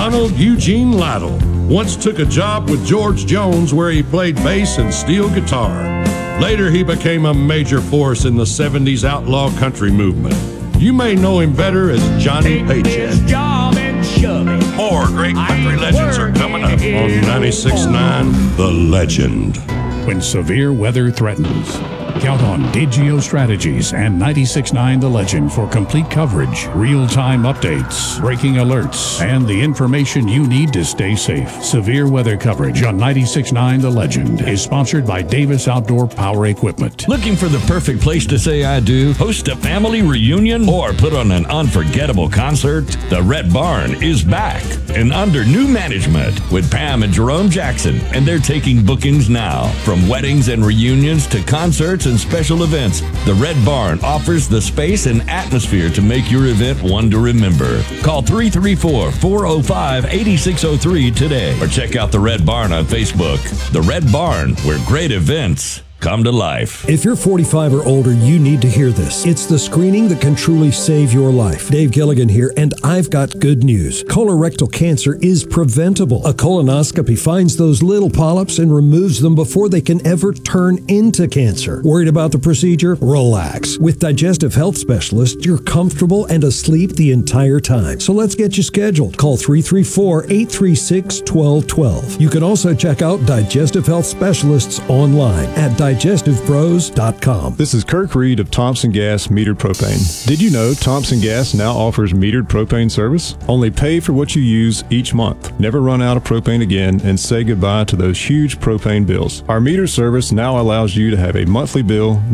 Ronald Eugene Lytle once took a job with George Jones where he played bass and steel guitar. Later, he became a major force in the 70s outlaw country movement. You may know him better as Johnny Paycheck. More great country legends are coming up on 96.9 The Legend. When severe weather threatens, count on Digio Strategies and 96.9 The Legend for complete coverage, real-time updates, breaking alerts, and the information you need to stay safe. Severe weather coverage on 96.9 The Legend is sponsored by Davis Outdoor Power Equipment. Looking for the perfect place to say I do, host a family reunion, or put on an unforgettable concert? The Red Barn is back and under new management with Pam and Jerome Jackson, and they're taking bookings now. From weddings and reunions to concerts and special events, the Red Barn offers the space and atmosphere to make your event one to remember. Call 334-405-8603 today or check out the Red Barn on Facebook. The Red Barn, where great events come to life. If you're 45 or older, you need to hear this. It's the screening that can truly save your life. Dave Gilligan here, and I've got good news. Colorectal cancer is preventable. A colonoscopy finds those little polyps and removes them before they can ever turn into cancer. Worried about the procedure? Relax. With Digestive Health Specialists, you're comfortable and asleep the entire time. So let's get you scheduled. Call 334-836-1212. You can also check out Digestive Health Specialists online at digestivepros.com. This is Kirk Reed of Thompson Gas Metered Propane. Did you know Thompson Gas now offers metered propane service? Only pay for what you use each month. Never run out of propane again and say goodbye to those huge propane bills. Our meter service now allows you to have a monthly bill